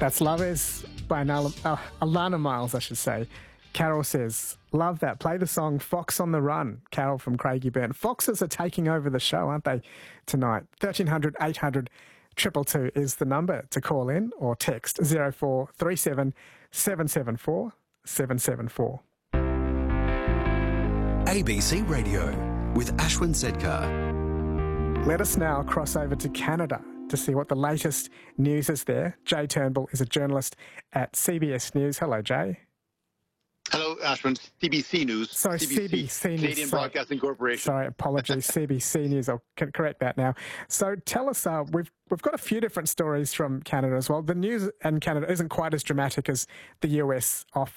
That's Love Is by Alana Miles, I should say. Carol says, love that. Play the song Fox on the Run. Carol from Craigieburn. Foxes are taking over the show, aren't they, tonight? 1300 800 222 is the number to call in or text 0437 774 774. ABC Radio with Ashwin Sedkar. Let us now cross over to Canada to see what the latest news is there. Jay Turnbull is a journalist at CBS News. Hello, Jay. Hello, Ashwin. CBC News. Sorry, CBC News. Canadian Broadcasting Corporation. Sorry, apologies. CBC News. I'll correct that now. So tell us, we've got a few different stories from Canada as well. The news in Canada isn't quite as dramatic as the US